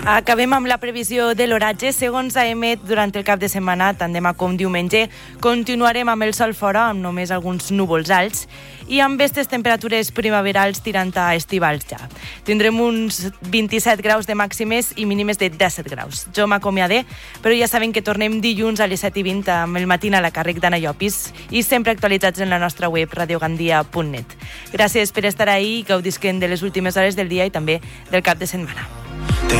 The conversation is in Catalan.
Acabem amb la previsió de l'oratge. Segons AEMET, durant el cap de setmana, tant demà com diumenge, continuarem amb el sol fora, amb només alguns núvols alts, i amb aquestes temperatures primaverals tirant a estivals ja. Tindrem uns 27 graus de màximes i mínimes de 17 graus. Jo m'acomiadé, però ja saben que tornem dilluns a les 7:20 amb el matí a la càrrec d'Anna Llopis i sempre actualitzats en la nostra web radiogandia.net. Gràcies per estar ahí i gaudisquen de les últimes hores del dia i també del cap de setmana.